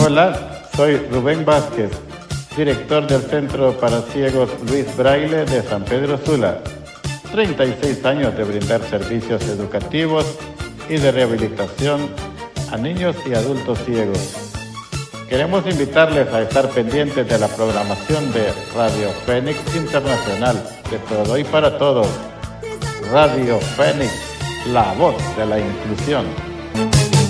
Hola, soy Rubén Vázquez, director del Centro para Ciegos Luis Braille de San Pedro Sula. 36 años de brindar servicios educativos y de rehabilitación a niños y adultos ciegos. Queremos invitarles a estar pendientes de la programación de Radio Fénix Internacional, de todo y para todos. Radio Fénix, la voz de la inclusión.